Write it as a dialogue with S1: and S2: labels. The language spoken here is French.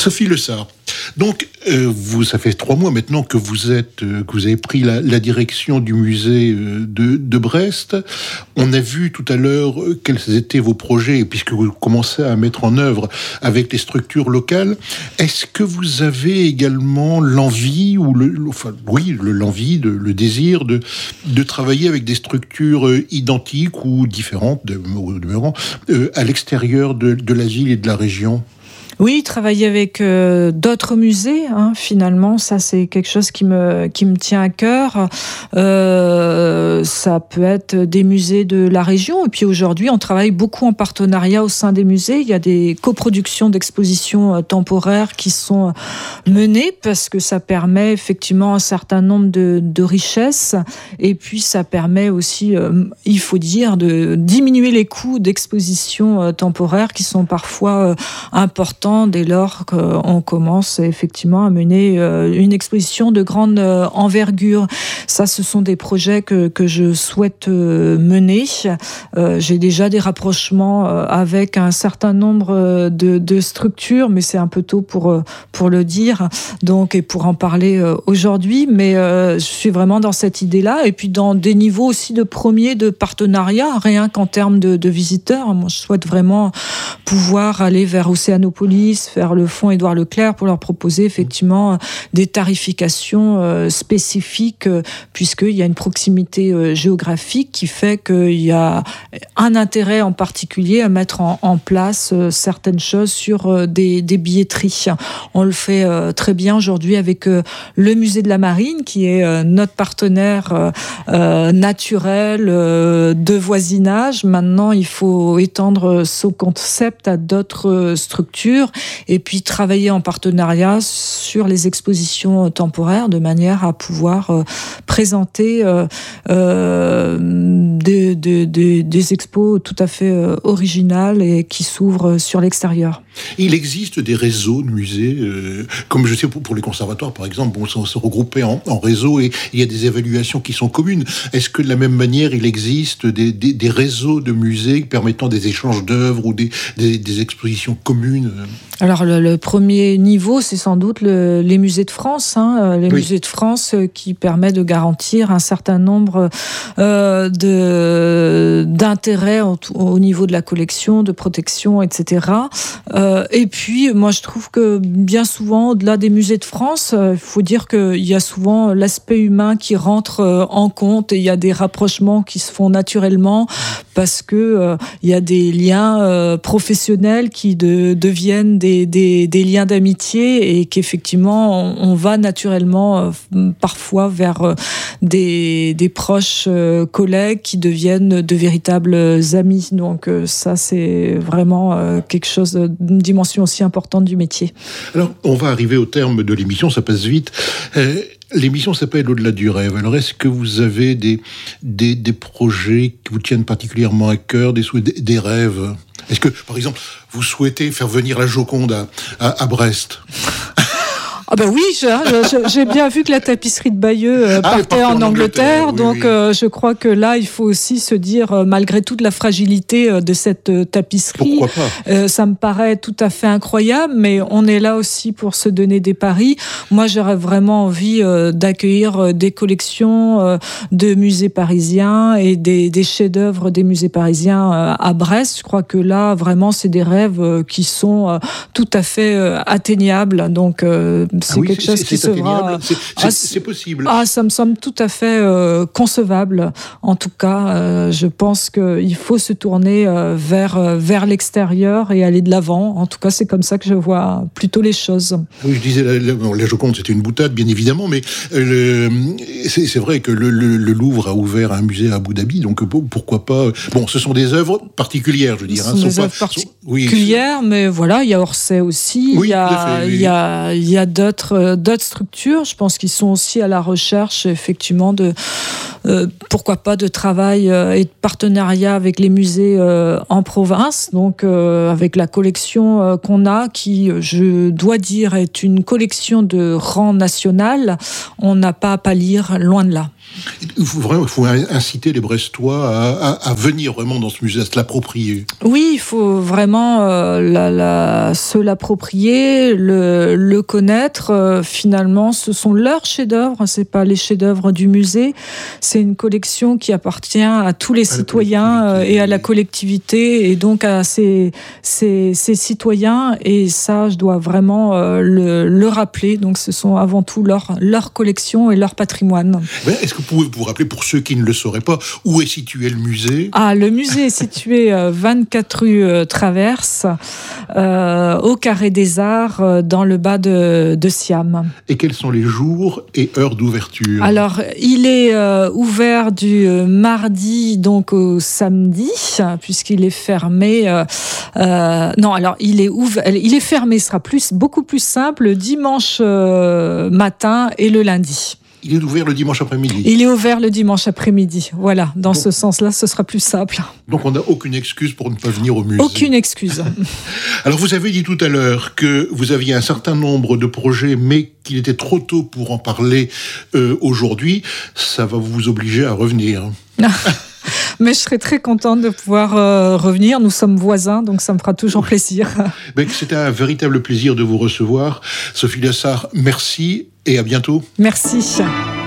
S1: Sophie Lessard. Donc, ça fait 3 mois maintenant que vous avez pris la direction du musée de Brest. On a vu tout à l'heure quels étaient vos projets, puisque vous commencez à mettre en œuvre avec les structures locales. Est-ce que vous avez également l'envie, l'envie, le désir de travailler avec des structures identiques ou différentes, à l'extérieur de la ville et de la région ?
S2: Oui, travailler avec d'autres musées, finalement, ça c'est quelque chose qui me tient à cœur. Ça peut être des musées de la région, et puis aujourd'hui on travaille beaucoup en partenariat au sein des musées. Il y a des coproductions d'expositions temporaires qui sont menées parce que ça permet effectivement un certain nombre de richesses, et puis ça permet aussi, il faut dire, de diminuer les coûts d'expositions temporaires qui sont parfois importants dès lors qu'on commence effectivement à mener une exposition de grande envergure. Ça, ce sont des projets que je souhaite mener. J'ai déjà des rapprochements avec un certain nombre de structures, mais c'est un peu tôt pour le dire, donc, et pour en parler aujourd'hui. Mais je suis vraiment dans cette idée-là, et puis dans des niveaux aussi de partenariat, rien qu'en termes de visiteurs. Moi, je souhaite vraiment pouvoir aller vers Océanopolis, faire le fonds Édouard Leclerc pour leur proposer effectivement des tarifications spécifiques, puisqu'il y a une proximité géographique qui fait qu'il y a un intérêt en particulier à mettre en place certaines choses sur des billetteries. On le fait très bien aujourd'hui avec le musée de la Marine, qui est notre partenaire naturel de voisinage. Maintenant, il faut étendre ce concept à d'autres structures et puis travailler en partenariat sur les expositions temporaires de manière à pouvoir présenter des expos tout à fait originales et qui s'ouvrent sur l'extérieur.
S1: Il existe des réseaux de musées, comme je sais pour les conservatoires par exemple, on se regrouper en réseau et il y a des évaluations qui sont communes. Est-ce que de la même manière il existe des réseaux de musées permettant des échanges d'œuvres ou des expositions communes ?
S2: Alors le premier niveau, c'est sans doute les musées de France, musées de France qui permet de garantir un certain nombre d'intérêts au niveau de la collection, de protection, etc. Et puis, moi, je trouve que bien souvent, au-delà des musées de France, il faut dire qu'il y a souvent l'aspect humain qui rentre en compte, et il y a des rapprochements qui se font naturellement parce que il y a des liens professionnels qui deviennent des liens d'amitié, et qu'effectivement on va naturellement parfois vers des proches collègues qui deviennent de véritables amis. Donc ça, c'est vraiment quelque chose, une dimension aussi importante du métier.
S1: Alors on va arriver au terme de l'émission, ça passe vite. L'émission s'appelle Au-delà du rêve. Alors, est-ce que vous avez des projets qui vous tiennent particulièrement à cœur, des rêves ? Est-ce que, par exemple, vous souhaitez faire venir la Joconde à Brest ?
S2: Ah ben oui, j'ai bien vu que la tapisserie de Bayeux partait en Angleterre, oui, donc oui. Je crois que là, il faut aussi se dire, malgré toute la fragilité de cette tapisserie,
S1: pourquoi pas ?
S2: Ça me paraît tout à fait incroyable, mais on est là aussi pour se donner des paris. Moi, j'aurais vraiment envie d'accueillir des collections de musées parisiens et des chefs-d'œuvre des musées parisiens à Brest. Je crois que là, vraiment, c'est des rêves qui sont tout à fait atteignables, donc c'est quelque chose qui se fera.
S1: C'est possible.
S2: Ça me semble tout à fait concevable. En tout cas, je pense qu'il faut se tourner vers l'extérieur et aller de l'avant. En tout cas, c'est comme ça que je vois plutôt les choses. Oui,
S1: je disais, la Joconde, c'était une boutade, bien évidemment, mais c'est vrai que le Louvre a ouvert un musée à Abu Dhabi, donc pourquoi pas. Bon, ce sont des œuvres particulières, je veux dire.
S2: Ce sont des œuvres particulières, mais voilà, il y a Orsay aussi, il y a d'autres structures, je pense qu'ils sont aussi à la recherche effectivement de pourquoi pas de travail et de partenariat avec les musées en province, donc avec la collection qu'on a, qui, je dois dire, est une collection de rang national. On n'a pas à pâlir, loin de là.
S1: Il faut inciter les Brestois à venir vraiment dans ce musée, à se l'approprier.
S2: Oui, il faut vraiment se l'approprier, le connaître. Finalement, ce sont leurs chefs-d'œuvre, c'est pas les chefs-d'œuvre du musée. C'est une collection qui appartient à tous les citoyens et à la collectivité, et donc à ces citoyens. Et ça, je dois vraiment le rappeler. Donc, ce sont avant tout leur collection et leur patrimoine.
S1: Est-ce que vous pouvez vous rappeler, pour ceux qui ne le sauraient pas, où est situé le musée ?
S2: Le musée est situé 24 rue Traverse, au Carré des Arts, dans le bas de Siam.
S1: Et quels sont les jours et heures d'ouverture ?
S2: Alors, il est ouvert du mardi donc au samedi, puisqu'il est fermé. Il est fermé, ce sera beaucoup plus simple, le dimanche matin et le lundi.
S1: Il est ouvert le dimanche après-midi.
S2: Il est ouvert le dimanche après-midi. Voilà, ce sens-là, ce sera plus simple.
S1: Donc on n'a aucune excuse pour ne pas venir au musée.
S2: Aucune excuse.
S1: Alors vous avez dit tout à l'heure que vous aviez un certain nombre de projets, mais qu'il était trop tôt pour en parler aujourd'hui. Ça va vous obliger à revenir.
S2: Mais je serais très contente de pouvoir revenir. Nous sommes voisins, donc ça me fera toujours plaisir.
S1: C'était un véritable plaisir de vous recevoir. Sophie Lessard, merci et à bientôt.
S2: Merci.